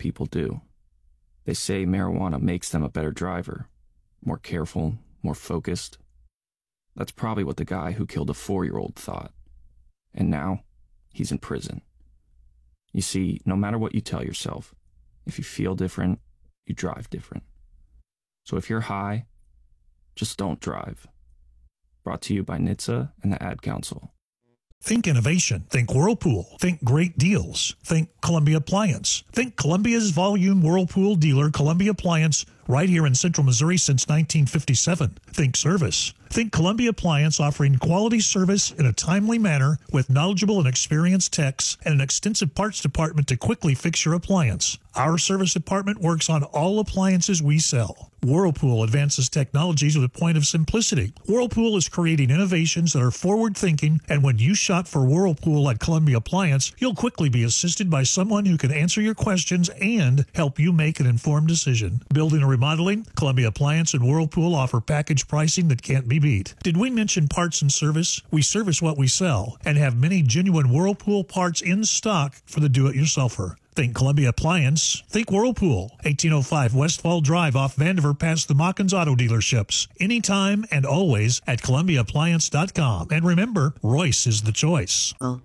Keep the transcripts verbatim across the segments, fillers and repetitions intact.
people do. They say marijuana makes them a better driver, more careful, more focused. That's probably what the guy who killed a four-year-old thought. And now, he's in prison. You see, no matter what you tell yourself, if you feel different, you drive different. So if you're high, just don't drive. Brought to you by N H T S A and the Ad Council. Think innovation. Think Whirlpool. Think great deals. Think Columbia Appliance. Think Columbia's volume Whirlpool dealer, Columbia Appliance, right here in Central Missouri since nineteen fifty-seven. Think service. Think Columbia Appliance, offering quality service in a timely manner with knowledgeable and experienced techs and an extensive parts department to quickly fix your appliance. Our service department works on all appliances we sell. Whirlpool advances technologies with a point of simplicity. Whirlpool is creating innovations that are forward-thinking, and when you shop for Whirlpool at Columbia Appliance, you'll quickly be assisted by someone who can answer your questions and help you make an informed decision. Building or remodeling, Columbia Appliance and Whirlpool offer package pricing that can't be beat. Did we mention parts and service? We service what we sell and have many genuine Whirlpool parts in stock for the do-it-yourselfer. Think Columbia Appliance. Think Whirlpool. eighteen oh five Westfall Drive off Vandiver past the Mockins Auto Dealerships. Anytime and always at Columbia Appliance dot com. And remember, Royce is the choice. Oh.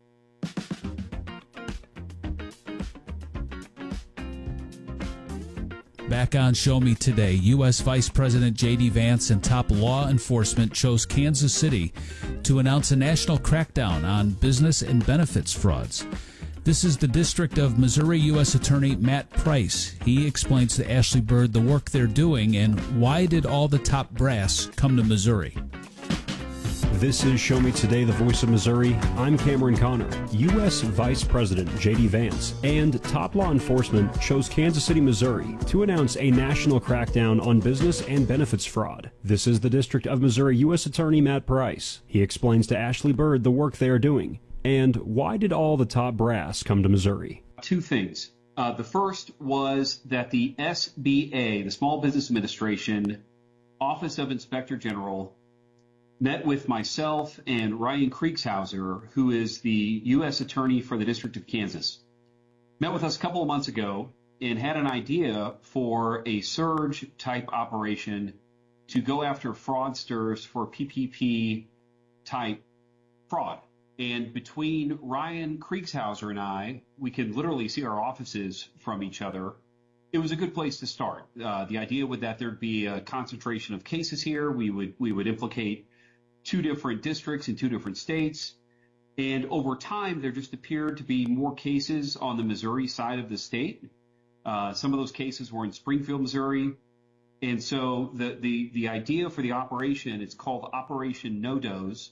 Back on Show Me Today, U S Vice President J D. Vance and top law enforcement chose Kansas City to announce a national crackdown on business and benefits frauds. This is the District of Missouri U S Attorney Matt Price. He explains to Ashley Bird the work they're doing and why did all the top brass come to Missouri. This is Show Me Today, the voice of Missouri. I'm Cameron Connor. U S Vice President J D. Vance and top law enforcement chose Kansas City, Missouri to announce a national crackdown on business and benefits fraud. This is the District of Missouri U S Attorney Matt Price. He explains to Ashley Bird the work they are doing and why did all the top brass come to Missouri. Two things. Uh, the first was that the S B A, the Small Business Administration, Office of Inspector General, met with myself and Ryan Kriegshauser, who is the U S Attorney for the District of Kansas. Met with us a couple of months ago and had an idea for a surge-type operation to go after fraudsters for P P P-type fraud. And between Ryan Kriegshauser and I, we can literally see our offices from each other. It was a good place to start. Uh, the idea was that there'd be a concentration of cases here. We would we would implicate two different districts in two different states. And over time, there just appeared to be more cases on the Missouri side of the state. Uh, some of those cases were in Springfield, Missouri. And so the, the, the idea for the operation, it's called Operation No-Dose,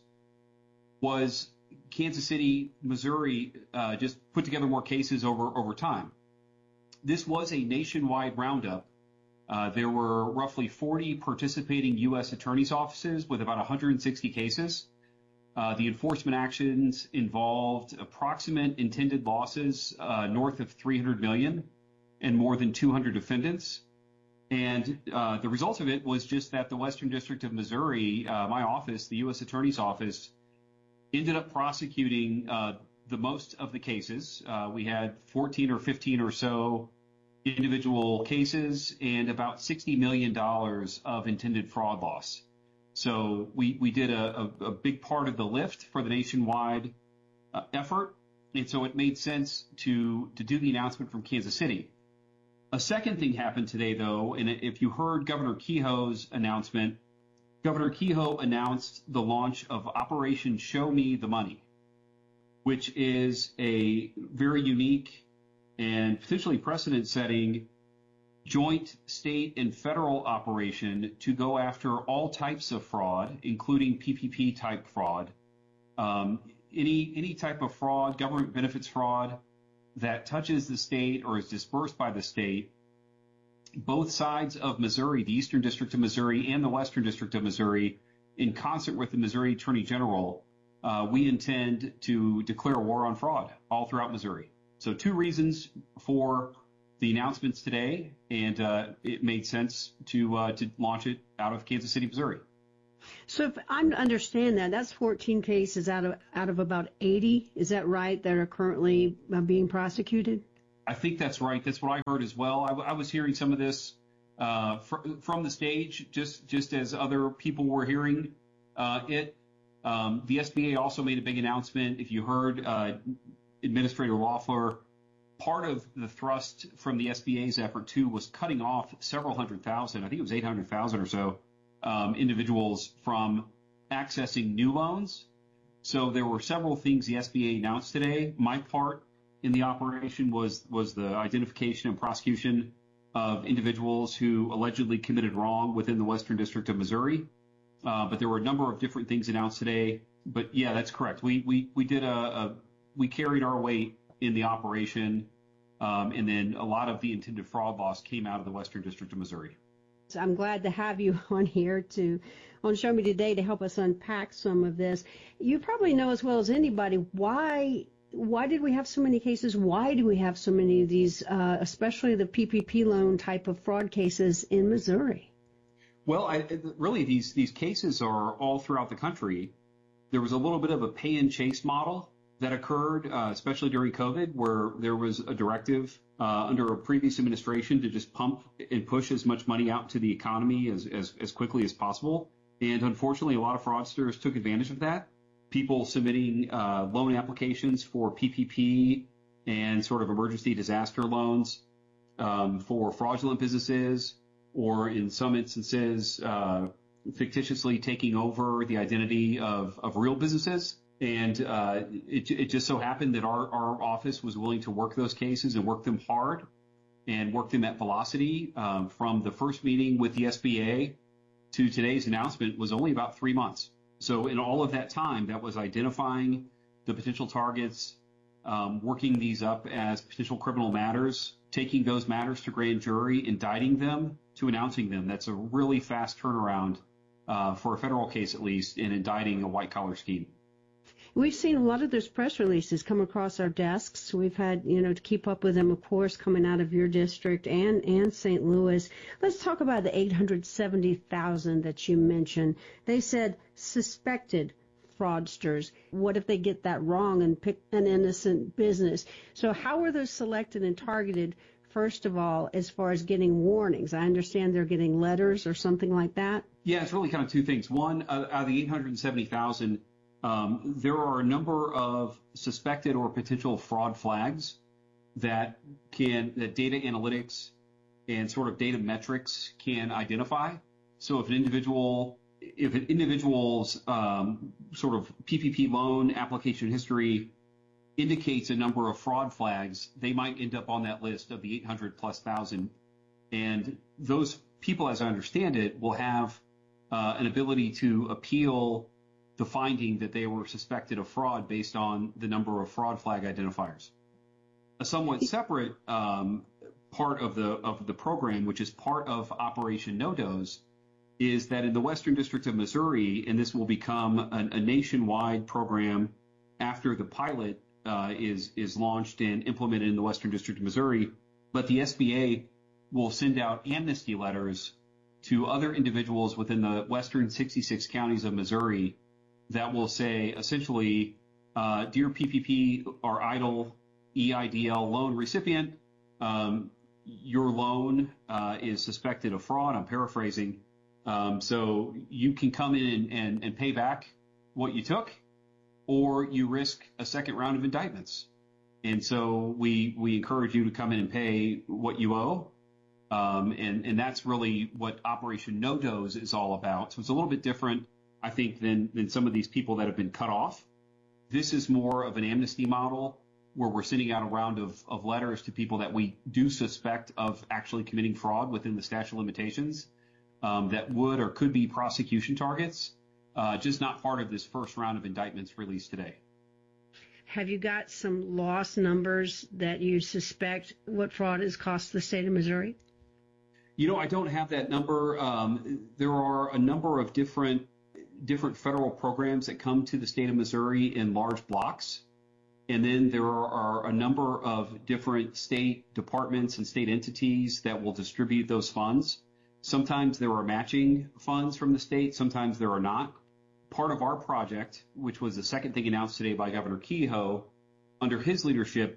was Kansas City, Missouri, uh, just put together more cases over, over time. This was a nationwide roundup. Uh, there were roughly forty participating U S attorneys' offices with about one hundred sixty cases. Uh, the enforcement actions involved approximate intended losses uh, north of three hundred million dollars and more than two hundred defendants. And uh, the result of it was just that the Western District of Missouri, uh, my office, the U S Attorney's Office, ended up prosecuting uh, the most of the cases. Uh, we had fourteen or fifteen or so individual cases and about sixty million dollars of intended fraud loss. So we, we did a, a, a big part of the lift for the nationwide uh, effort. And so it made sense to, to do the announcement from Kansas City. A second thing happened today, though, and if you heard Governor Kehoe's announcement, Governor Kehoe announced the launch of Operation Show Me the Money, which is a very unique and potentially precedent-setting joint state and federal operation to go after all types of fraud, including P P P-type fraud, um, any any type of fraud, government benefits fraud that touches the state or is dispersed by the state. Both sides of Missouri, the Eastern District of Missouri and the Western District of Missouri, in concert with the Missouri Attorney General, uh, we intend to declare a war on fraud all throughout Missouri. So two reasons for the announcements today, and uh, it made sense to uh, to launch it out of Kansas City, Missouri. So if I understand that, that's fourteen cases out of out of about eighty, is that right, that are currently uh, being prosecuted? I think that's right. That's what I heard as well. I, I was hearing some of this uh, fr- from the stage, just just as other people were hearing uh, it. Um, the S B A also made a big announcement. If you heard uh, Administrator Loeffler, part of the thrust from the S B A's effort too was cutting off several hundred thousand, I think it was eight hundred thousand or so, um, individuals from accessing new loans. So there were several things the S B A announced today. My part in the operation was was the identification and prosecution of individuals who allegedly committed wrong within the Western District of Missouri. Uh, but there were a number of different things announced today. But yeah, that's correct. We we we did a, a we carried our weight in the operation, um, and then a lot of the intended fraud loss came out of the Western District of Missouri. So I'm glad to have you on here to on Show Me Today to help us unpack some of this. You probably know as well as anybody why why did we have so many cases? Why do we have so many of these, uh, especially the P P P loan type of fraud cases in Missouri? Well, I, really, these these cases are all throughout the country. There was a little bit of a pay and chase model that occurred, uh, especially during COVID, where there was a directive uh, under a previous administration to just pump and push as much money out to the economy as, as, as quickly as possible. And unfortunately, a lot of fraudsters took advantage of that. People submitting uh, loan applications for P P P and sort of emergency disaster loans um, for fraudulent businesses, or in some instances, uh, fictitiously taking over the identity of, of real businesses. And uh, it, it just so happened that our, our office was willing to work those cases and work them hard and work them at velocity. Um, from the first meeting with the S B A to today's announcement was only about three months. So in all of that time, that was identifying the potential targets, um, working these up as potential criminal matters, taking those matters to grand jury, indicting them, to announcing them. That's a really fast turnaround uh, for a federal case, at least, in indicting a white-collar scheme. We've seen a lot of those press releases come across our desks. We've had, you know, to keep up with them, of course, coming out of your district and, and Saint Louis. Let's talk about the eight hundred seventy thousand that you mentioned. They said suspected fraudsters. What if they get that wrong and pick an innocent business? So how are those selected and targeted, first of all, as far as getting warnings? I understand they're getting letters or something like that. Yeah, it's really kind of two things. One, uh, out of the eight hundred seventy thousand, um, there are a number of suspected or potential fraud flags that can that data analytics and sort of data metrics can identify. So if an individual if an individual's um, sort of P P P loan application history indicates a number of fraud flags, they might end up on that list of the eight hundred plus thousand. And those people, as I understand it, will have uh, an ability to appeal the finding that they were suspected of fraud based on the number of fraud flag identifiers. A somewhat separate um, part of the of the program, which is part of Operation No-Dose, is that in the Western District of Missouri, and this will become a, a nationwide program after the pilot uh, is is launched and implemented in the Western District of Missouri, but the S B A will send out amnesty letters to other individuals within the western sixty-six counties of Missouri that will say essentially, uh, dear P P P or EIDL, E I D L loan recipient, um, your loan uh, is suspected of fraud. I'm paraphrasing. Um, so you can come in and, and, and pay back what you took, or you risk a second round of indictments. And so we we encourage you to come in and pay what you owe. Um, and, and that's really what Operation No-Dose is all about. So it's a little bit different, I think, than, than some of these people that have been cut off. This is more of an amnesty model where we're sending out a round of, of letters to people that we do suspect of actually committing fraud within the statute of limitations um, that would or could be prosecution targets, uh, just not part of this first round of indictments released today. Have you got some loss numbers that you suspect what fraud has cost the state of Missouri? You know, I don't have that number. Um, there are a number of different different federal programs that come to the state of Missouri in large blocks. And then there are a number of different state departments and state entities that will distribute those funds. Sometimes there are matching funds from the state. Sometimes there are not. Part of our project, which was the second thing announced today by Governor Kehoe, under his leadership,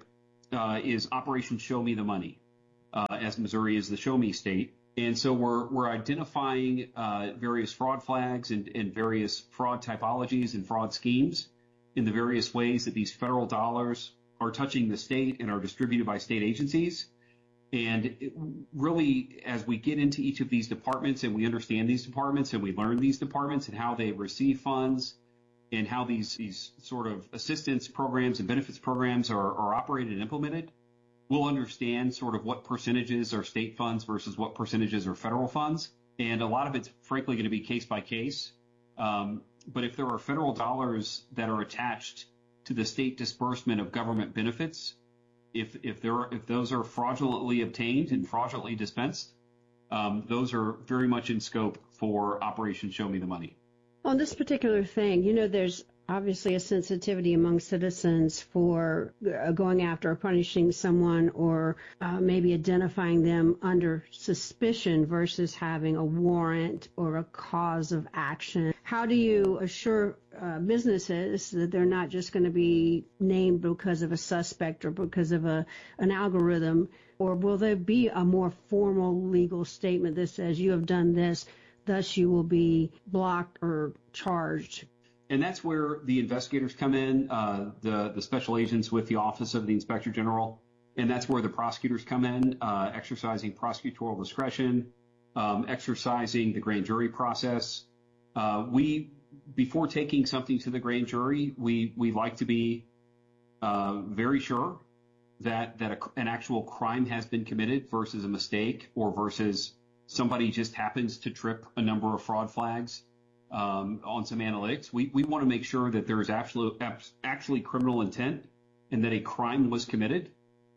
uh, is Operation Show Me the Money, uh, as Missouri is the Show Me state. And so we're we're identifying uh, various fraud flags and, and various fraud typologies and fraud schemes in the various ways that these federal dollars are touching the state and are distributed by state agencies. And it really, as we get into each of these departments and we understand these departments and we learn these departments and how they receive funds and how these, these sort of assistance programs and benefits programs are, are operated and implemented, we'll understand sort of what percentages are state funds versus what percentages are federal funds. And a lot of it's frankly going to be case by case. Um, but if there are federal dollars that are attached to the state disbursement of government benefits, if if there are, if those are fraudulently obtained and fraudulently dispensed, um, those are very much in scope for Operation Show Me the Money. On this particular thing, you know, there's obviously a sensitivity among citizens for uh, going after or punishing someone or uh, maybe identifying them under suspicion versus having a warrant or a cause of action. How do you assure uh, businesses that they're not just going to be named because of a suspect or because of a an algorithm, or will there be a more formal legal statement that says you have done this, thus you will be blocked or charged? And that's where the investigators come in, uh, the, the special agents with the Office of the Inspector General. And that's where the prosecutors come in, uh, exercising prosecutorial discretion, um, exercising the grand jury process. Uh, we, before taking something to the grand jury, we, we like to be uh, very sure that, that a, an actual crime has been committed versus a mistake or versus somebody just happens to trip a number of fraud flags. Um, on some analytics, we, we want to make sure that there is absolute, actually criminal intent and that a crime was committed.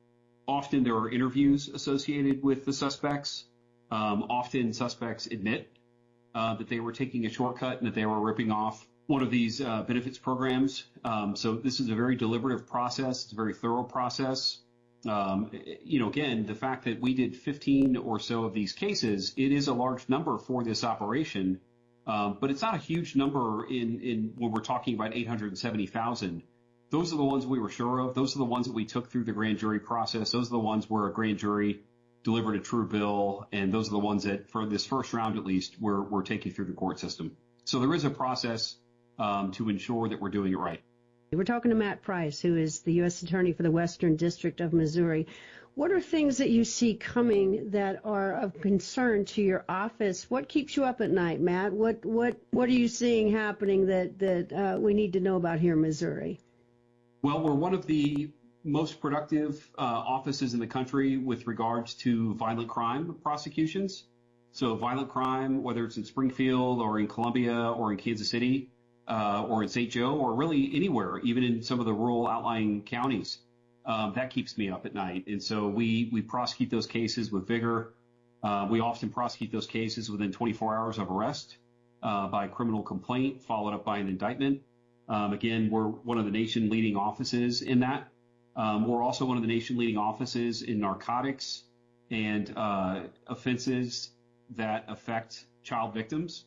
Often there are interviews associated with the suspects. Um, often suspects admit uh, that they were taking a shortcut and that they were ripping off one of these uh, benefits programs. Um, so this is a very deliberative process. It's a very thorough process. Um, you know, again, the fact that we did fifteen or so of these cases, it is a large number for this operation. Um, but it's not a huge number in, in when we're talking about eight hundred seventy thousand. Those are the ones we were sure of. Those are the ones that we took through the grand jury process. Those are the ones where a grand jury delivered a true bill. And those are the ones that, for this first round at least, we're, we're taking through the court system. So there is a process um, to ensure that we're doing it right. We're talking to Matt Price, who is the U S Attorney for the Western District of Missouri. What are things that you see coming that are of concern to your office? What keeps you up at night, Matt? What what what are you seeing happening that that uh, we need to know about here in Missouri? Well, we're one of the most productive uh, offices in the country with regards to violent crime prosecutions. So violent crime, whether it's in Springfield or in Columbia or in Kansas City uh, or in Saint Joe or really anywhere, even in some of the rural outlying counties. Um, that keeps me up at night. And so we, we prosecute those cases with vigor. Uh, we often prosecute those cases within twenty-four hours of arrest uh, by criminal complaint, followed up by an indictment. Um, again, we're one of the nation leading offices in that. Um, we're also one of the nation leading offices in narcotics and uh, offenses that affect child victims.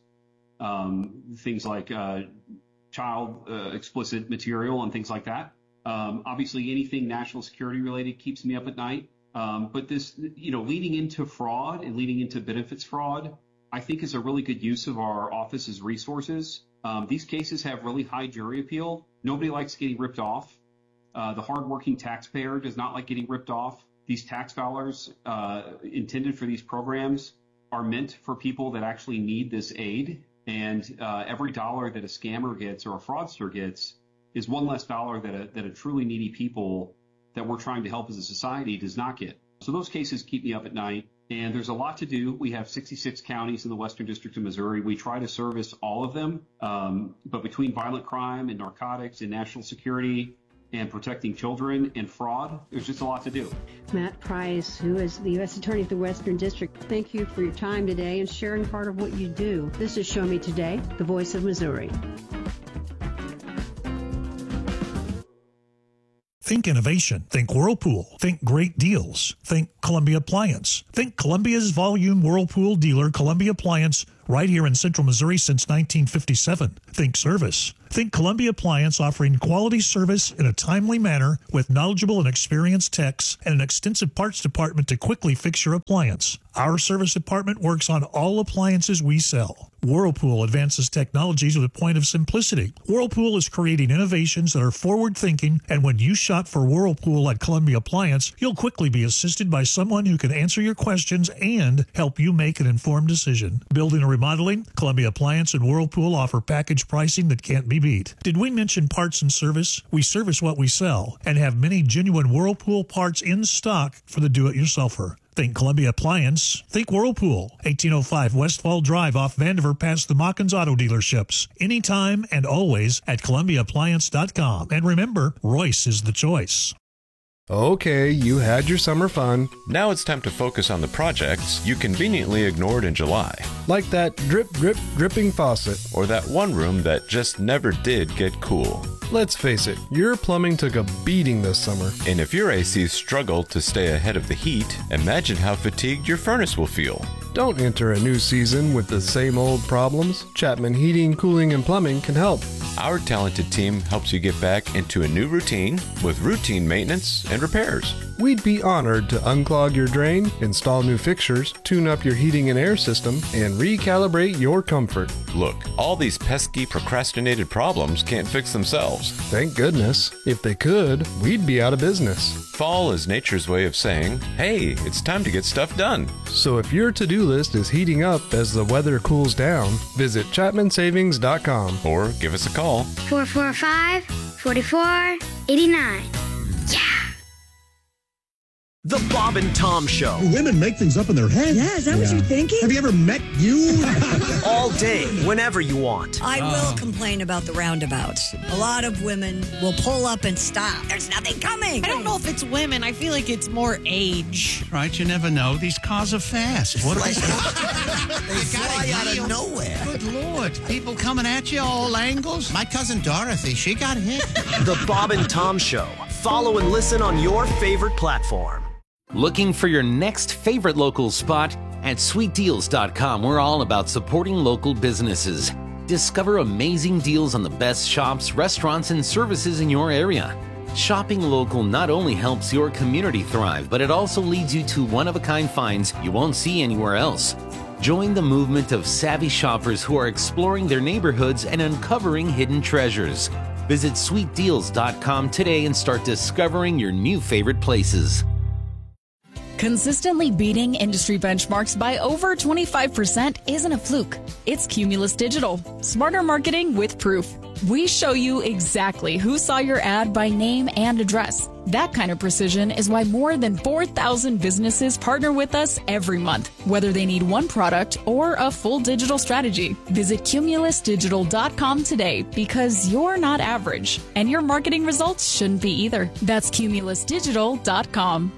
Um, things like uh, child uh, explicit material and things like that. Um, obviously, anything national security related keeps me up at night. Um, but this, you know, leading into fraud and leading into benefits fraud, I think is a really good use of our office's resources. Um, these cases have really high jury appeal. Nobody likes getting ripped off. Uh, the hardworking taxpayer does not like getting ripped off. These tax dollars uh, intended for these programs are meant for people that actually need this aid. And uh, every dollar that a scammer gets or a fraudster gets is one less dollar that a, that a truly needy people that we're trying to help as a society does not get. So those cases keep me up at night. And there's a lot to do. We have sixty-six counties in the Western District of Missouri. We try to service all of them. Um, but between violent crime and narcotics and national security and protecting children and fraud, there's just a lot to do. Matt Price, who is the U S Attorney for the Western District, thank you for your time today and sharing part of what you do. This is Show Me Today, the voice of Missouri. Think innovation. Think Whirlpool. Think great deals. Think Columbia Appliance. Think Columbia's volume Whirlpool dealer, Columbia Appliance, right here in central Missouri since nineteen fifty-seven. Think service. Think Columbia Appliance, offering quality service in a timely manner with knowledgeable and experienced techs and an extensive parts department to quickly fix your appliance. Our service department works on all appliances we sell. Whirlpool advances technologies with a point of simplicity. Whirlpool is creating innovations that are forward-thinking, and when you shop for Whirlpool at Columbia Appliance, you'll quickly be assisted by someone who can answer your questions and help you make an informed decision. Building or remodeling, Columbia Appliance and Whirlpool offer package pricing that can't be beat. Did we mention parts and service? We service what we sell and have many genuine Whirlpool parts in stock for the do-it-yourselfer. Think Columbia Appliance. Think Whirlpool. eighteen oh five Westfall Drive off Vandiver past the Mockins Auto Dealerships. Anytime and always at Columbia Appliance dot com. And remember, Royce is the choice. Okay, you had your summer fun. Now it's time to focus on the projects you conveniently ignored in July. Like that drip, drip, dripping faucet. Or that one room that just never did get cool. Let's face it, your plumbing took a beating this summer. And if your A C struggled to stay ahead of the heat, imagine how fatigued your furnace will feel. Don't enter a new season with the same old problems. Chapman Heating, Cooling, and Plumbing can help. Our talented team helps you get back into a new routine with routine maintenance and repairs. We'd be honored to unclog your drain, install new fixtures, tune up your heating and air system, and recalibrate your comfort. Look, all these pesky procrastinated problems can't fix themselves. Thank goodness. If they could, we'd be out of business. Fall is nature's way of saying, hey, it's time to get stuff done. So if your to-do list is heating up as the weather cools down, visit Chapman Savings dot com or give us a call. four four five, four four eight nine. Yeah! The Bob and Tom Show. Women make things up in their head. Yeah, is that yeah. what you're thinking? Have you ever met you? All day, whenever you want. I oh. will complain about the roundabouts. A lot of women will pull up and stop. There's nothing coming. I don't know if it's women. I feel like it's more age. Right, you never know. These cars are fast. What are they? They fly out of nowhere. Good Lord. People coming at you all angles. My cousin Dorothy, she got hit. The Bob and Tom Show. Follow and listen on your favorite platform. Looking for your next favorite local spot? At sweet deals dot com, we're all about supporting local businesses. Discover amazing deals on the best shops, restaurants, and services in your area. Shopping local not only helps your community thrive, but it also leads you to one-of-a-kind finds you won't see anywhere else. Join the movement of savvy shoppers who are exploring their neighborhoods and uncovering hidden treasures. Visit sweet deals dot com today and start discovering your new favorite places. Consistently beating industry benchmarks by over twenty-five percent isn't a fluke. It's Cumulus Digital. Smarter marketing with proof. We show you exactly who saw your ad by name and address. That kind of precision is why more than four thousand businesses partner with us every month, whether they need one product or a full digital strategy. Visit Cumulus Digital dot com today because you're not average, and your marketing results shouldn't be either. That's Cumulus Digital dot com.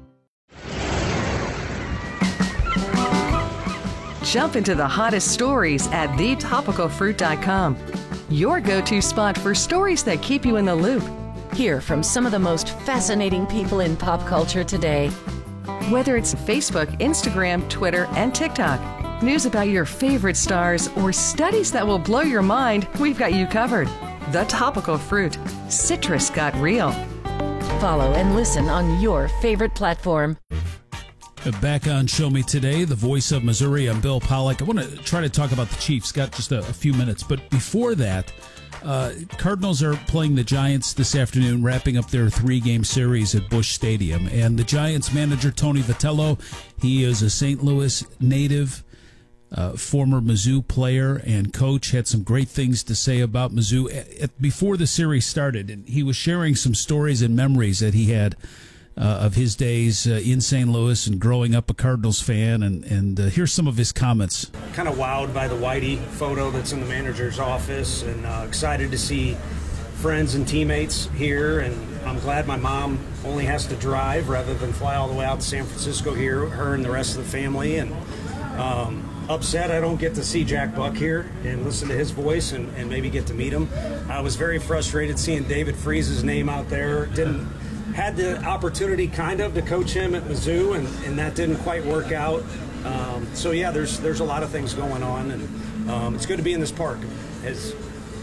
Jump into the hottest stories at the topical fruit dot com. Your go-to spot for stories that keep you in the loop. Hear from some of the most fascinating people in pop culture today. Whether it's Facebook, Instagram, Twitter, and TikTok, news about your favorite stars, or studies that will blow your mind, we've got you covered. The Topical Fruit. Citrus got real. Follow and listen on your favorite platform. Back on Show Me Today, the voice of Missouri. I'm Bill Pollack. I want to try to talk about the Chiefs. Got just a, a few minutes. But before that, uh, Cardinals are playing the Giants this afternoon, wrapping up their three-game series at Busch Stadium. And the Giants manager, Tony Vitello, he is a Saint Louis native, uh, former Mizzou player and coach, had some great things to say about Mizzou at, at, before the series started. And he was sharing some stories and memories that he had Uh, of his days uh, in Saint Louis and growing up a Cardinals fan, and, and uh, here's some of his comments. Kind of wowed by the Whitey photo that's in the manager's office, and uh, excited to see friends and teammates here, and I'm glad my mom only has to drive rather than fly all the way out to San Francisco here, her and the rest of the family, and um, upset I don't get to see Jack Buck here and listen to his voice and, and maybe get to meet him. I was very frustrated seeing David Freese's name out there. Didn't Had the opportunity kind of to coach him at Mizzou, and, and that didn't quite work out. Um, so, yeah, there's there's a lot of things going on, and um, it's good to be in this park. As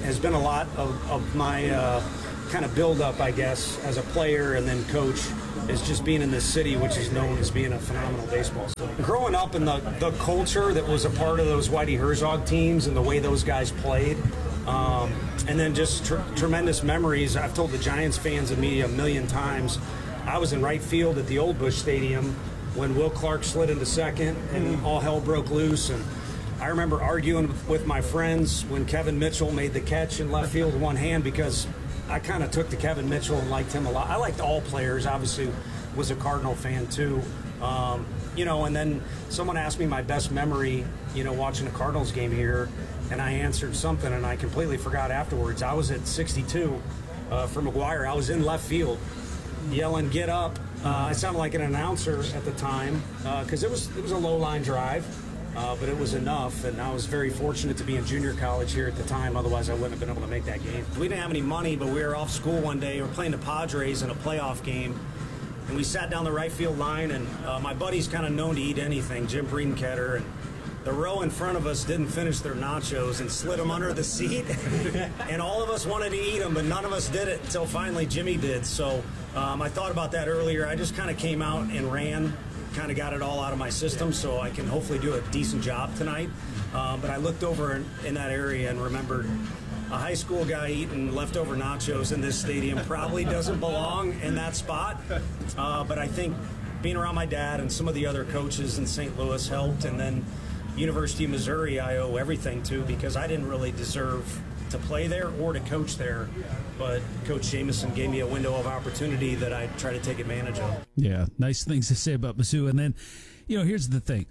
has been a lot of, of my uh, kind of build-up, I guess, as a player and then coach, is just being in this city, which is known as being a phenomenal baseball city. Growing up in the, the culture that was a part of those Whitey Herzog teams and the way those guys played, um, and then just tr- tremendous memories. I've told the Giants fans and media a million times, I was in right field at the Old Busch Stadium when Will Clark slid into second and all hell broke loose. And I remember arguing with my friends when Kevin Mitchell made the catch in left field with one hand, because I kind of took to Kevin Mitchell and liked him a lot. I liked all players, obviously was a Cardinal fan too. Um, you know, and then someone asked me my best memory, you know, watching a Cardinals game here, and I answered something and I completely forgot afterwards. I was at sixty-two uh, for McGuire. I was in left field yelling, "Get up." Uh, I sounded like an announcer at the time because uh, it was it was a low-line drive. Uh, but it was enough, and I was very fortunate to be in junior college here at the time. Otherwise, I wouldn't have been able to make that game. We didn't have any money, but we were off school one day. We were playing the Padres in a playoff game, and we sat down the right field line, and uh, my buddy's kind of known to eat anything, Jim Breedenketter, and the row in front of us didn't finish their nachos and slid them under the seat, and all of us wanted to eat them, but none of us did it until finally Jimmy did. So um, I thought about that earlier. I just kind of came out and ran, kind of got it all out of my system so I can hopefully do a decent job tonight. Uh, but I looked over in, in that area and remembered a high school guy eating leftover nachos in this stadium probably doesn't belong in that spot. Uh, but I think being around my dad and some of the other coaches in Saint Louis helped. And then University of Missouri I owe everything to, because I didn't really deserve to play there or to coach there, but Coach Jameson gave me a window of opportunity that I try to take advantage of. Yeah, nice things to say about Mizzou. And then, you know, here's the thing.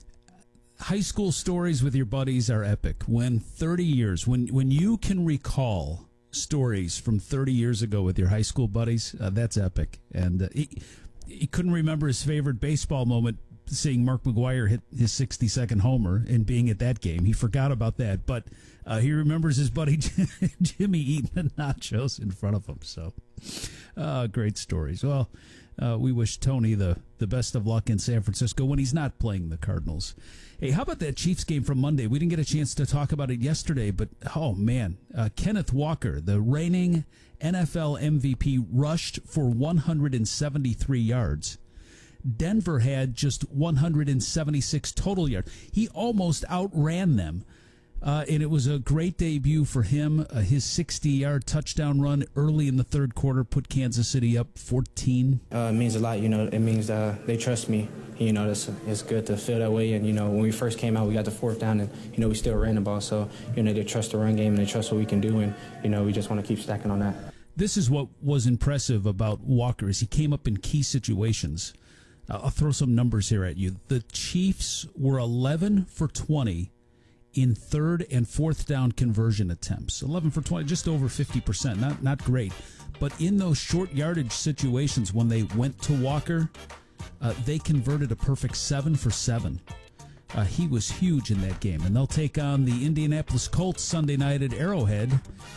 High school stories with your buddies are epic. When thirty years, when when you can recall stories from thirty years ago with your high school buddies, uh, that's epic. And uh, he, he couldn't remember his favorite baseball moment, seeing Mark McGuire hit his sixty-second homer and being at that game. He forgot about that, but uh, he remembers his buddy Jimmy eating the nachos in front of him. So, uh, great stories. Well, uh, we wish Tony the, the best of luck in San Francisco when he's not playing the Cardinals. Hey, how about that Chiefs game from Monday? We didn't get a chance to talk about it yesterday, but, oh, man, uh, Kenneth Walker, the reigning N F L M V P, rushed for one hundred seventy-three yards. Denver had just one hundred seventy-six total yards. He almost outran them, uh, and it was a great debut for him. Uh, his sixty-yard touchdown run early in the third quarter put Kansas City up fourteen. Uh, it means a lot, you know. It means uh, they trust me. You know, it's, it's good to feel that way. And, you know, when we first came out, we got the fourth down, and, you know, we still ran the ball. So, you know, they trust the run game, and they trust what we can do, and, you know, we just want to keep stacking on that. This is what was impressive about Walker, is he came up in key situations. I'll throw some numbers here at you. The Chiefs were eleven for twenty in third and fourth down conversion attempts. eleven for twenty, just over fifty percent. Not not great. But in those short yardage situations, when they went to Walker, uh, they converted a perfect seven for seven. Uh, he was huge in that game. And they'll take on the Indianapolis Colts Sunday night at Arrowhead.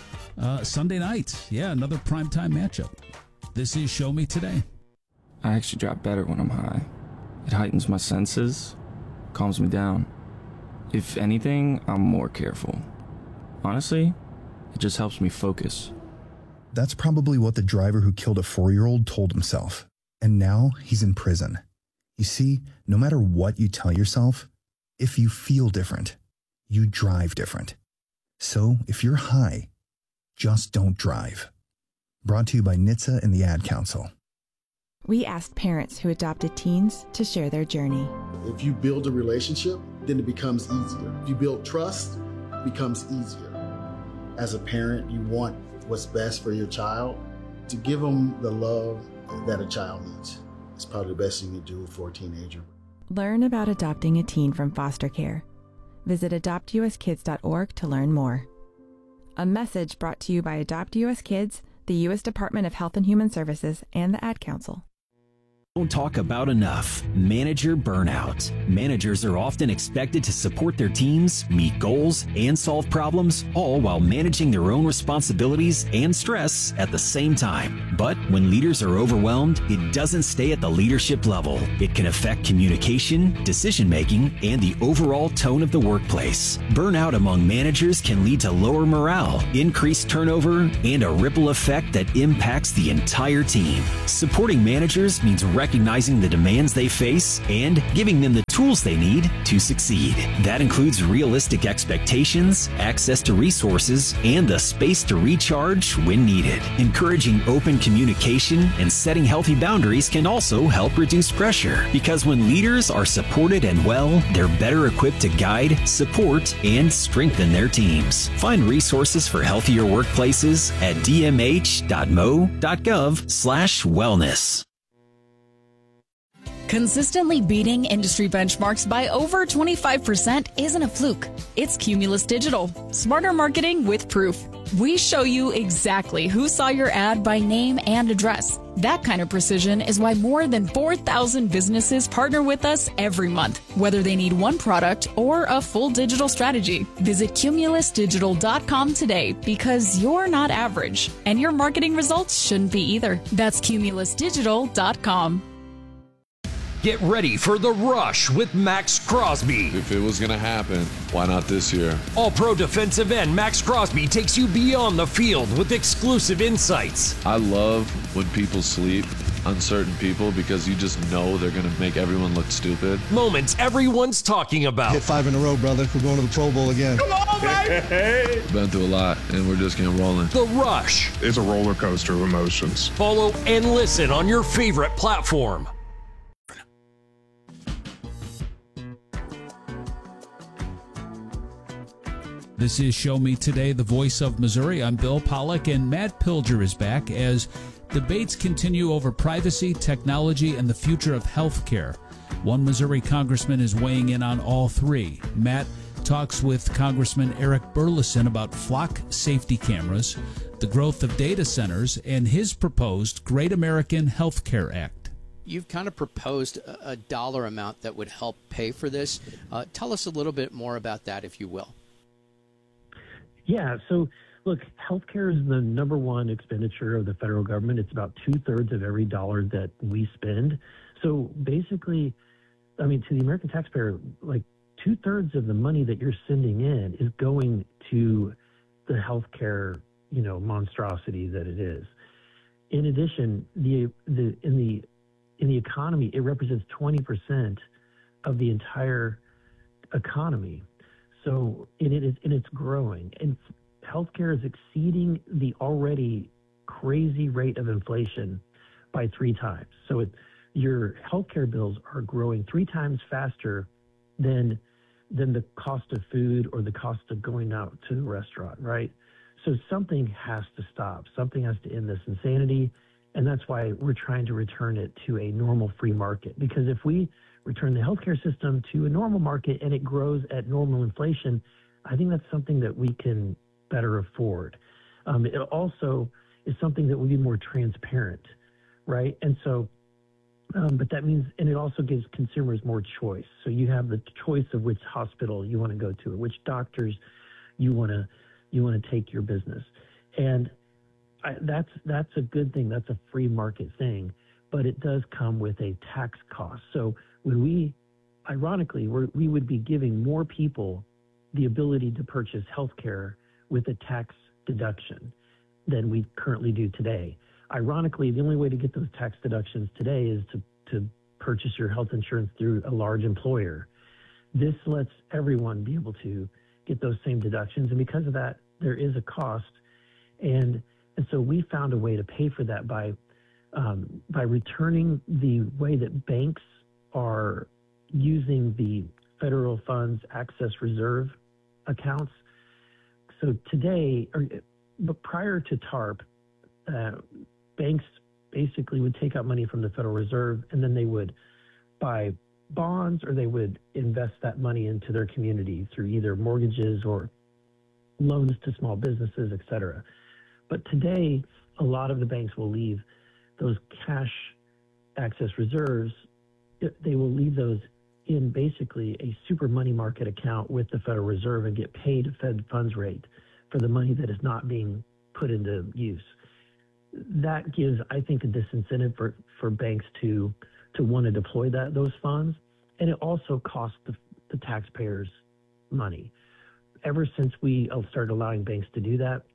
Uh, Sunday night. Yeah, another primetime matchup. This is Show Me Today. I actually drop better when I'm high. It heightens my senses, calms me down. If anything, I'm more careful. Honestly, it just helps me focus. That's probably what the driver who killed a four-year-old told himself. And now he's in prison. You see, no matter what you tell yourself, if you feel different, you drive different. So if you're high, just don't drive. Brought to you by N H T S A and the Ad Council. We asked parents who adopted teens to share their journey. If you build a relationship, then it becomes easier. If you build trust, it becomes easier. As a parent, you want what's best for your child. To give them the love that a child needs. It's probably the best thing you do for a teenager. Learn about adopting a teen from foster care. Visit adopt u s kids dot org to learn more. A message brought to you by Adopt U S Kids, the U S Department of Health and Human Services, and the Ad Council. Don't talk about enough. Manager burnout. Managers are often expected to support their teams, meet goals, and solve problems, all while managing their own responsibilities and stress at the same time. But when leaders are overwhelmed, it doesn't stay at the leadership level. It can affect communication, decision-making, and the overall tone of the workplace. Burnout among managers can lead to lower morale, increased turnover, and a ripple effect that impacts the entire team. Supporting managers means recognizing the demands they face and giving them the tools they need to succeed. That includes realistic expectations, access to resources, and the space to recharge when needed. Encouraging open communication and setting healthy boundaries can also help reduce pressure, because when leaders are supported and well, they're better equipped to guide, support, and strengthen their teams. Find resources for healthier workplaces at d m h dot m o dot gov slash wellness. Consistently beating industry benchmarks by over twenty-five percent isn't a fluke. It's Cumulus Digital, smarter marketing with proof. We show you exactly who saw your ad by name and address. That kind of precision is why more than four thousand businesses partner with us every month, whether they need one product or a full digital strategy. Visit cumulus digital dot com today, because you're not average, and your marketing results shouldn't be either. That's cumulus digital dot com. Get ready for The Rush with Max Crosby. If it was going to happen, why not this year? All-Pro defensive end Max Crosby takes you beyond the field with exclusive insights. I love when people sleep on certain people, because you just know they're going to make everyone look stupid. Moments everyone's talking about. Hit five in a row, brother. We're going to the Pro Bowl again. Come on, baby! Been through a lot, and we're just getting rolling. The Rush. It's a roller coaster of emotions. Follow and listen on your favorite platform. This is Show Me Today, the voice of Missouri. I'm Bill Pollack, and Matt Pilger is back as debates continue over privacy, technology, and the future of health care. One Missouri congressman is weighing in on all three. Matt talks with Congressman Eric Burleson about flock safety cameras, the growth of data centers, and his proposed Great American Health Care Act. You've kind of proposed a, a dollar amount that would help pay for this. Uh, tell us a little bit more about that, if you will. Yeah, so look, healthcare is the number one expenditure of the federal government. It's about two-thirds of every dollar that we spend. So basically, I mean, to the American taxpayer, like two-thirds of the money that you're sending in is going to the healthcare, you know, monstrosity that it is. In addition, the the in the in the economy, it represents twenty percent of the entire economy. So and it is, and it's growing, and healthcare is exceeding the already crazy rate of inflation by three times. So it, your healthcare bills are growing three times faster than than the cost of food or the cost of going out to the restaurant, right? So something has to stop. Something has to end this insanity, and that's why we're trying to return it to a normal free market. Because if we return the healthcare system to a normal market and it grows at normal inflation, I think that's something that we can better afford. Um, it also is something that will be more transparent, right? And so, um, but that means, and it also gives consumers more choice. So you have the choice of which hospital you want to go to, or which doctors you want to you want to take your business, and I, that's that's a good thing. That's a free market thing, but it does come with a tax cost. So when we, ironically, we're, we would be giving more people the ability to purchase health care with a tax deduction than we currently do today. Ironically, the only way to get those tax deductions today is to, to purchase your health insurance through a large employer. This lets everyone be able to get those same deductions, and because of that, there is a cost. And, and so we found a way to pay for that by, um, by returning the way that banks are using the federal funds access reserve accounts. So today, or, but prior to TARP, uh, banks basically would take out money from the Federal Reserve, and then they would buy bonds, or they would invest that money into their community through either mortgages or loans to small businesses, et cetera. But today, a lot of the banks will leave those cash access reserves, they will leave those in basically a super money market account with the Federal Reserve and get paid a Fed funds rate for the money that is not being put into use. That gives, I think, a disincentive for, for banks to to want to deploy that those funds, and it also costs the, the taxpayers money. Ever since we started allowing banks to do that,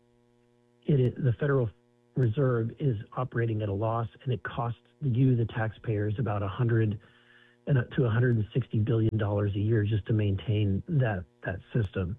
it is, the Federal Reserve is operating at a loss, and it costs you, the taxpayers, about one hundred to one hundred sixty billion dollars a year just to maintain that that system.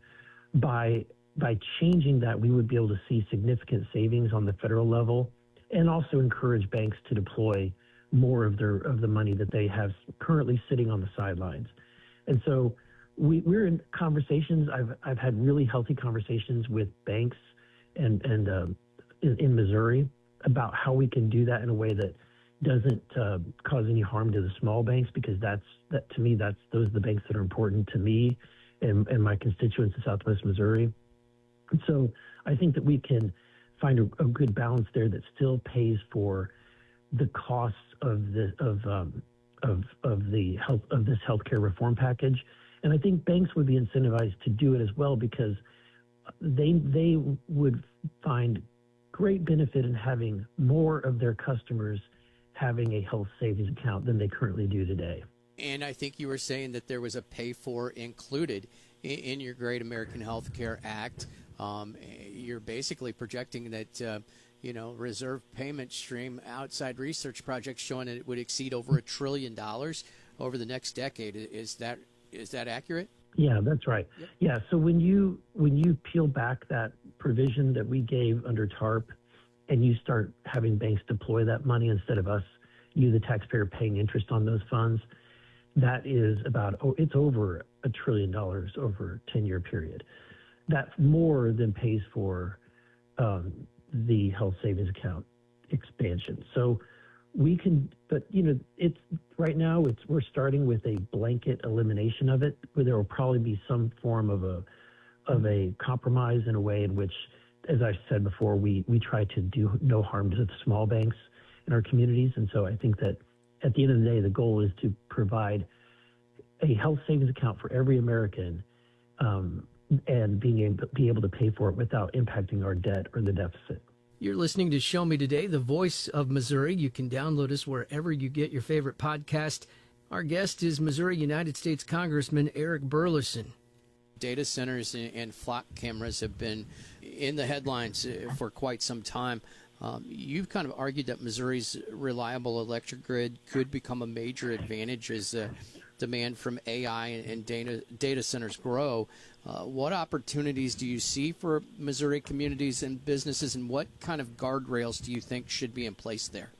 By by changing that, we would be able to see significant savings on the federal level, and also encourage banks to deploy more of their of the money that they have currently sitting on the sidelines. And so we, we're in conversations. I've I've had really healthy conversations with banks and and um, in, in Missouri about how we can do that in a way that doesn't uh, cause any harm to the small banks, because that's that to me that's those are the banks that are important to me and, and my constituents in Southwest Missouri. And so I think that we can find a, a good balance there that still pays for the costs of the of um, of of the health of this healthcare reform package. And I think banks would be incentivized to do it as well, because they they would find great benefit in having more of their customers having a health savings account than they currently do today. And I think you were saying that there was a pay for included in, in your Great American Healthcare Act. Um, you're basically projecting that, uh, you know, reserve payment stream, outside research projects showing that it would exceed over a trillion dollars over the next decade. Is that is that accurate? Yeah, that's right. Yep. Yeah. So when you when you peel back that provision that we gave under TARP, and you start having banks deploy that money instead of us, you, the taxpayer, paying interest on those funds, that is about, oh, it's over a trillion dollars over a ten-year period. That's more than pays for um, the health savings account expansion. So we can, but you know, it's right now it's we're starting with a blanket elimination of it, where there will probably be some form of a of a compromise in a way in which, as I said before, we, we try to do no harm to the small banks in our communities. And so I think that at the end of the day, the goal is to provide a health savings account for every American, um, and being able, be able to pay for it without impacting our debt or the deficit. You're listening to Show Me Today, the voice of Missouri. You can download us wherever you get your favorite podcast. Our guest is Missouri United States Congressman Eric Burleson. Data centers and flock cameras have been in the headlines for quite some time. Um, you've kind of argued that Missouri's reliable electric grid could become a major advantage as uh, demand from A I and data, data centers grow. Uh, what opportunities do you see for Missouri communities and businesses, and what kind of guardrails do you think should be in place there?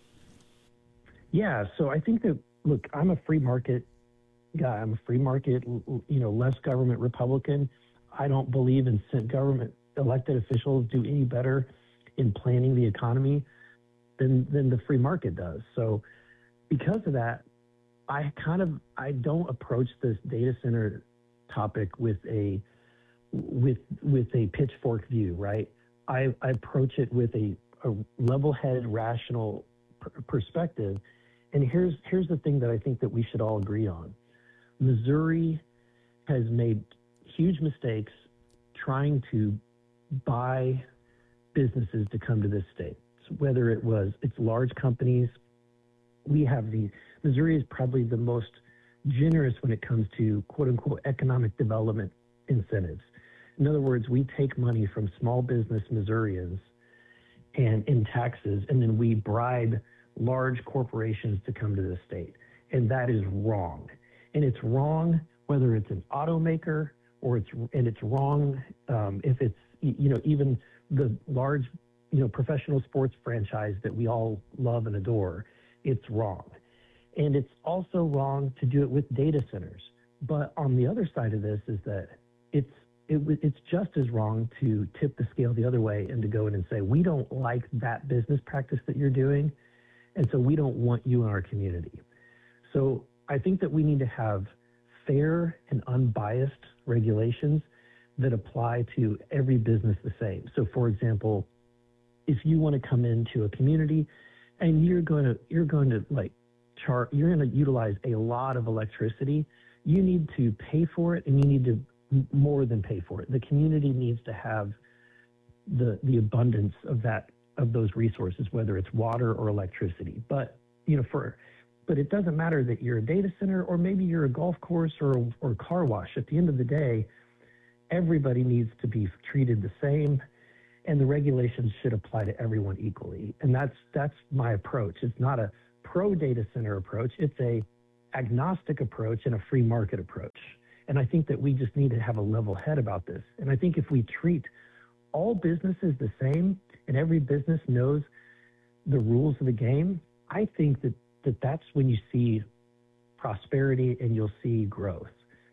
Yeah, so I think that, look, I'm a free market guy. I'm a free market, you know, less government Republican. I don't believe in government elected officials do any better in planning the economy than than the free market does. So because of that, I kind of I don't approach this data center topic with a with with a pitchfork view, right? I, I approach it with a, a level-headed, rational pr- perspective. And here's here's the thing that I think that we should all agree on. Missouri has made huge mistakes trying to buy businesses to come to this state. So whether it was it's large companies, we have the Missouri is probably the most generous when it comes to quote unquote economic development incentives. In other words, we take money from small business Missourians and in taxes, and then we bribe large corporations to come to the state. And that is wrong. And it's wrong whether it's an automaker or it's, and it's wrong um, if it's, you know, even the large, you know, professional sports franchise that we all love and adore. It's wrong. And it's also wrong to do it with data centers. But on the other side of this is that it's, it, it's just as wrong to tip the scale the other way and to go in and say, we don't like that business practice that you're doing, and so we don't want you in our community. So I think that we need to have fair and unbiased regulations that apply to every business the same. So for example, if you want to come into a community and you're going to, you're going to like char- you're going to utilize a lot of electricity. You need to pay for it, and you need to m- more than pay for it. The community needs to have the the abundance of that of those resources, whether it's water or electricity. But you know, for but it doesn't matter that you're a data center or maybe you're a golf course or or car wash. At the end of the day, everybody needs to be treated the same, and the regulations should apply to everyone equally. And that's that's my approach. It's not a pro data center approach. It's a agnostic approach and a free market approach. And I think that we just need to have a level head about this. And I think if we treat all businesses the same and every business knows the rules of the game, I think that, that that's when you see prosperity and you'll see growth.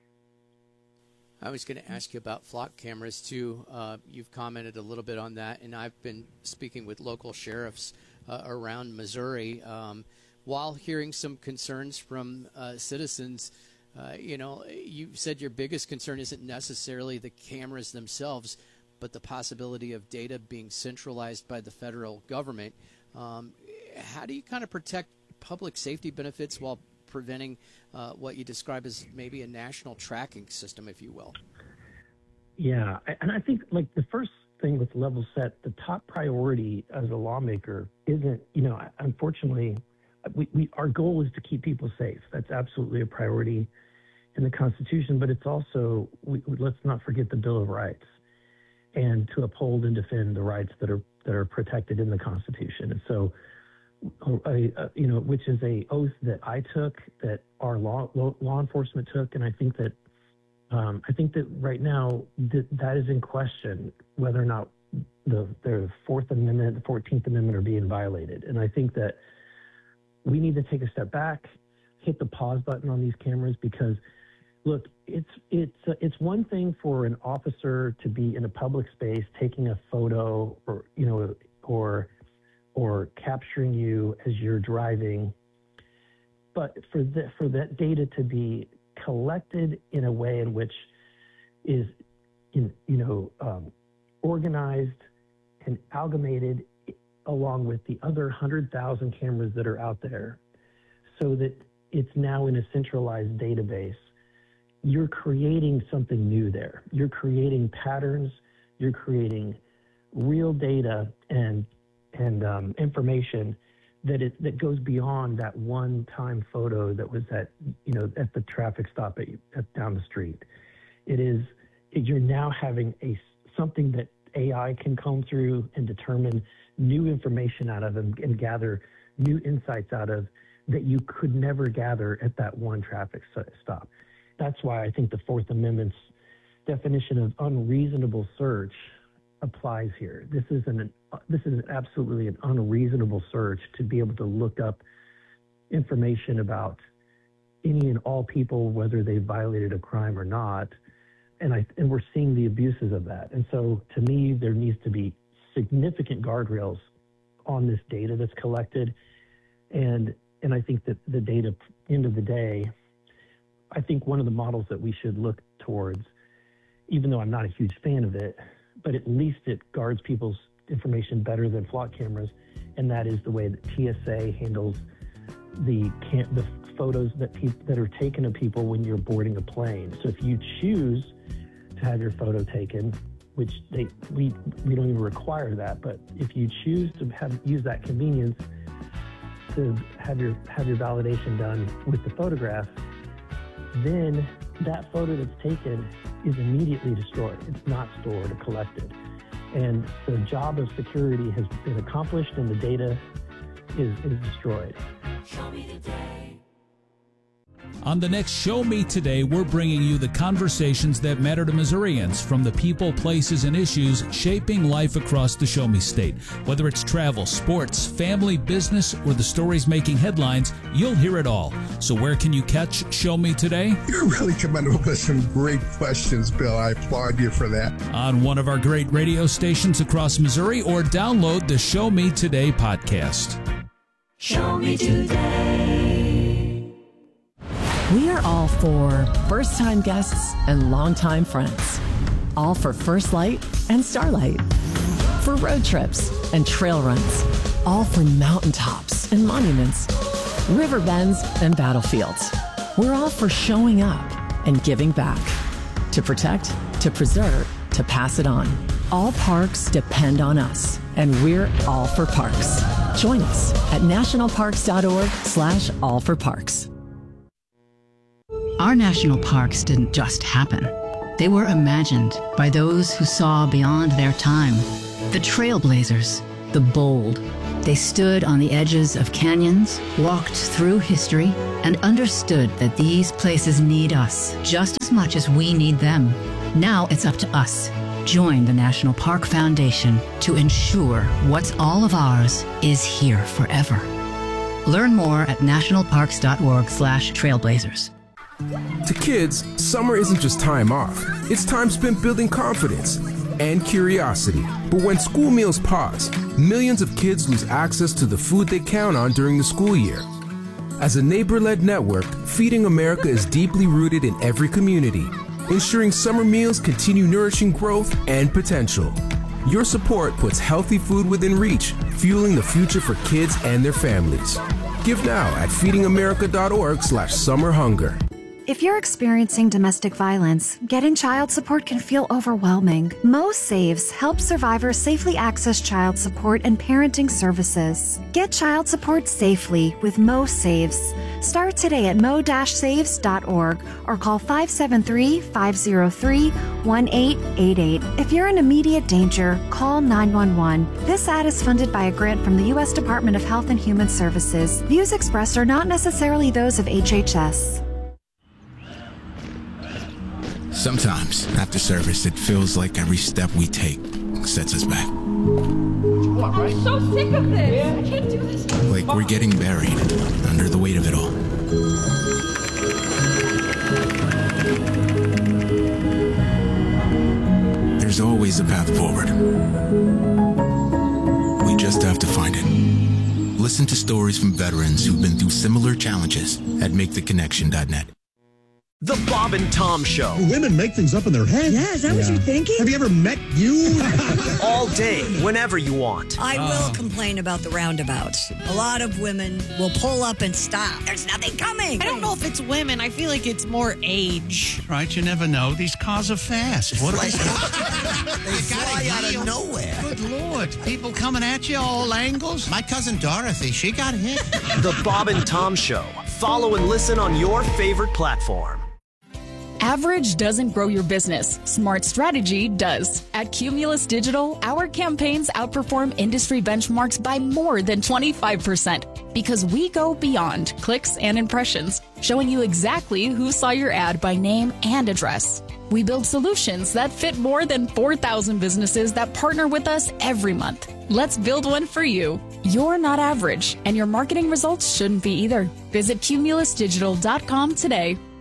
I was going to ask you about flock cameras, too. Uh, you've commented a little bit on that, and I've been speaking with local sheriffs uh, around Missouri um, while hearing some concerns from uh, citizens. Uh, you know, you said your biggest concern isn't necessarily the cameras themselves, but the possibility of data being centralized by the federal government. Um, how do you kind of protect public safety benefits while preventing uh, what you describe as maybe a national tracking system, if you will? Yeah, and I think like the first thing with level set, the top priority as a lawmaker isn't, you know, unfortunately, we, we our goal is to keep people safe. That's absolutely a priority in the Constitution, but it's also, we, let's not forget the Bill of Rights, and to uphold and defend the rights that are that are protected in the Constitution. And so, I, uh, you know, which is a oath that I took, that our law law, law enforcement took, and I think that um, I think that right now that that is in question, whether or not the the Fourth Amendment, the Fourteenth Amendment are being violated. And I think that we need to take a step back, hit the pause button on these cameras, because look, it's it's uh, it's one thing for an officer to be in a public space taking a photo, or you know, or or capturing you as you're driving, but for the, for that data to be collected in a way in which is, in, you know, um, organized and amalgamated along with the other one hundred thousand cameras that are out there, so that it's now in a centralized database, you're creating something new there. You're creating patterns, you're creating real data and and um, information that is that goes beyond that one-time photo that was at you know at the traffic stop at, at down the street. It is it, you're now having a something that A I can comb through and determine new information out of and, and gather new insights out of that you could never gather at that one traffic stop. That's why I think the Fourth Amendment's definition of unreasonable search applies here. This is an this is absolutely an unreasonable search to be able to look up information about any and all people, whether they violated a crime or not. And I and we're seeing the abuses of that. And so to me, there needs to be significant guardrails on this data that's collected. And and I think that the data, end of the day, I think one of the models that we should look towards, even though I'm not a huge fan of it, but at least it guards people's information better than flock cameras, and that is the way that T S A handles the cam- the photos that peop- that are taken of people when you're boarding a plane. So if you choose to have your photo taken, which they we we don't even require that, but if you choose to have use that convenience to have your have your validation done with the photograph, then that photo that's taken is immediately destroyed. It's not stored or collected. And the job of security has been accomplished and the data is, is destroyed. Show me today. On the next Show Me Today, we're bringing you the conversations that matter to Missourians, from the people, places, and issues shaping life across the Show Me State. Whether it's travel, sports, family, business, or the stories making headlines, you'll hear it all. So where can you catch Show Me Today? You're really coming up with some great questions, Bill. I applaud you for that. On one of our great radio stations across Missouri, or download the Show Me Today podcast. Show Me Today. We are all for first-time guests and longtime friends. All for First Light and Starlight. For road trips and trail runs. All for mountaintops and monuments. river bends, and battlefields. We're all for showing up and giving back. To protect, to preserve, to pass it on. All parks depend on us, and we're all for parks. Join us at nationalparks.org slash all for parks. Our national parks didn't just happen. They were imagined by those who saw beyond their time. The trailblazers, the bold. They stood on the edges of canyons, walked through history, and understood that these places need us just as much as we need them. Now it's up to us. Join the National Park Foundation to ensure what's all of ours is here forever. Learn more at nationalparks.org slash trailblazers. To kids, summer isn't just time off. It's time spent building confidence and curiosity. But when school meals pause, millions of kids lose access to the food they count on during the school year. As a neighbor-led network, Feeding America is deeply rooted in every community, ensuring summer meals continue nourishing growth and potential. Your support puts healthy food within reach, fueling the future for kids and their families. Give now at feedingamerica.org slash summer hunger. If you're experiencing domestic violence, getting child support can feel overwhelming. Mo Saves helps survivors safely access child support and parenting services. Get child support safely with Mo Saves. Start today at mo dash saves dot org or call five seven three, five zero three, one eight eight eight. If you're in immediate danger, call nine one one. This ad is funded by a grant from the U S Department of Health and Human Services. Views expressed are not necessarily those of H H S. Sometimes, after service, it feels like every step we take sets us back. I'm so sick of this. I can't do this. Like we're getting buried under the weight of it all. There's always a path forward. We just have to find it. Listen to stories from veterans who've been through similar challenges at make the connection dot net. The Bob and Tom Show. Women make things up in their head. Yeah, is that yeah. what you're thinking? Have you ever met you? All day, whenever you want. I will complain about the roundabouts. A lot of women will pull up and stop. There's nothing coming. I don't know if it's women. I feel like it's more age. Right, you never know. These cars are fast. What are they? They fly out of nowhere. Good Lord. People coming at you all angles. My cousin Dorothy, she got hit. The Bob and Tom Show. Follow and listen on your favorite platform. Average doesn't grow your business. Smart strategy does. At Cumulus Digital, our campaigns outperform industry benchmarks by more than twenty-five percent because we go beyond clicks and impressions, showing you exactly who saw your ad by name and address. We build solutions that fit more than four thousand businesses that partner with us every month. Let's build one for you. You're not average, and your marketing results shouldn't be either. Visit cumulus digital dot com today.